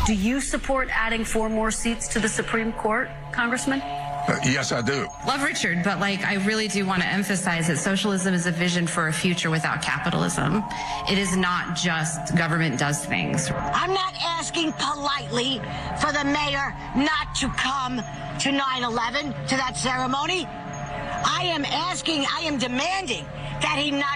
Do you support adding 4 more seats to the Supreme Court, Congressman? Yes, I do. Love Richard, but I really do want to emphasize that socialism is a vision for a future without capitalism. It is not just government does things. I'm not asking politely for the mayor not to come to 9/11, to that ceremony. I am demanding that he not